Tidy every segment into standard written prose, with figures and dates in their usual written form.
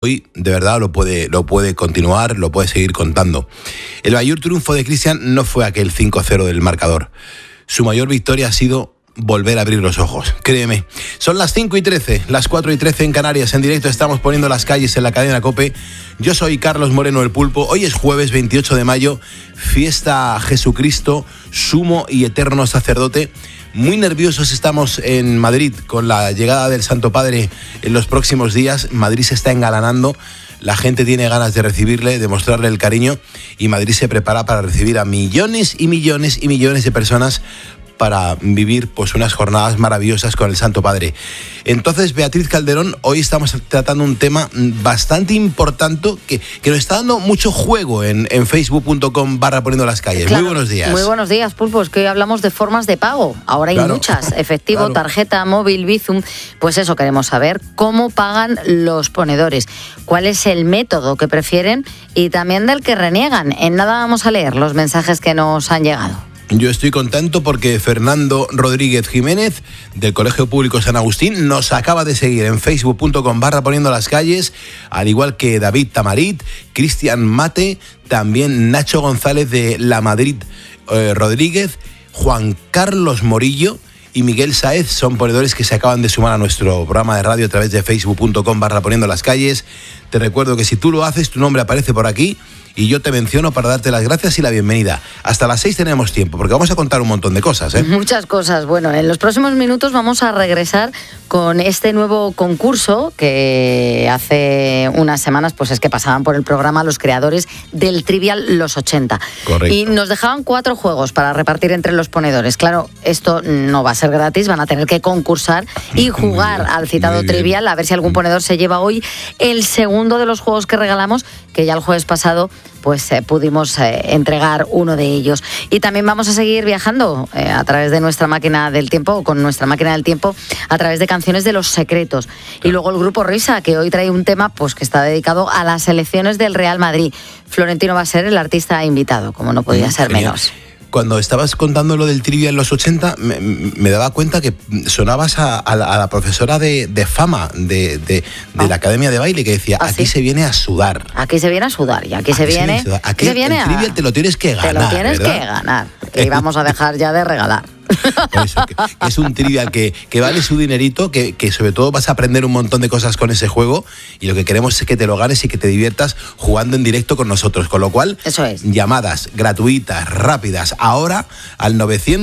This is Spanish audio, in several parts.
hoy de verdad lo puede continuar, lo puede seguir contando. El mayor triunfo de Cristian no fue aquel 5-0 del marcador. Su mayor victoria ha sido volver a abrir los ojos, créeme. Son las 5:13, las 4:13 en Canarias. En directo estamos poniendo las calles en la cadena COPE. Yo soy Carlos Moreno, el Pulpo. Hoy es jueves 28 de mayo, fiesta a Jesucristo, sumo y eterno sacerdote. Muy nerviosos estamos en Madrid con la llegada del Santo Padre en los próximos días. Madrid se está engalanando, la gente tiene ganas de recibirle, de mostrarle el cariño, y Madrid se prepara para recibir a millones y millones y millones de personas para vivir pues unas jornadas maravillosas con el Santo Padre. Entonces, Beatriz Calderón, hoy estamos tratando un tema bastante importante que nos está dando mucho juego en facebook.com/poniendo las calles. Claro, muy buenos días. Muy buenos días, Pulpo. Es que hoy hablamos de formas de pago. Ahora hay muchas. Efectivo, claro. Tarjeta, móvil, Bizum. Pues eso, queremos saber cómo pagan los ponedores, cuál es el método que prefieren y también del que reniegan. En nada vamos a leer los mensajes que nos han llegado. Yo estoy contento porque Fernando Rodríguez Jiménez, del Colegio Público San Agustín, nos acaba de seguir en facebook.com/poniendo las calles, al igual que David Tamarit, Cristian Mate, también Nacho González de La Madrid Rodríguez, Juan Carlos Morillo y Miguel Sáez. Son ponedores que se acaban de sumar a nuestro programa de radio a través de facebook.com/poniendo las calles. Te recuerdo que si tú lo haces, tu nombre aparece por aquí y yo te menciono para darte las gracias y la bienvenida. Hasta las 6 tenemos tiempo, porque vamos a contar un montón de cosas, ¿eh? Muchas cosas. Bueno, en los próximos minutos vamos a regresar con este nuevo concurso que hace unas semanas pues es que pasaban por el programa los creadores del Trivial Los 80. Correcto. Y nos dejaban 4 juegos para repartir entre los ponedores. Claro, esto no va a ser gratis, van a tener que concursar y jugar al citado Trivial, a ver si algún ponedor se lleva hoy el segundo de los juegos que regalamos, que ya el jueves pasado pues pudimos entregar uno de ellos. Y también vamos a seguir viajando a través de nuestra máquina del tiempo, o con nuestra máquina del tiempo, a través de canciones de Los Secretos. Y luego el grupo Risa, que hoy trae un tema pues que está dedicado a las elecciones del Real Madrid. Florentino va a ser el artista invitado, como no podía ser menos. Cuando estabas contando lo del Trivia en los 80, me daba cuenta que sonabas a la profesora de fama de la Academia de Baile, que decía, aquí se viene a sudar. Aquí se viene a sudar y aquí se viene el Trivia te lo tienes que ganar. Te lo tienes que ganar. Y vamos a dejar ya de regalar. Por eso, que es un Trivial que vale su dinerito, que sobre todo vas a aprender un montón de cosas con ese juego, y lo que queremos es que te lo ganes y que te diviertas jugando en directo con nosotros, con lo cual, eso es. Llamadas gratuitas, rápidas, ahora al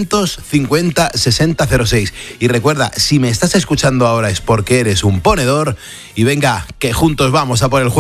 950 60 06. Y recuerda, si me estás escuchando ahora es porque eres un ponedor, y venga, que juntos vamos a por el juego.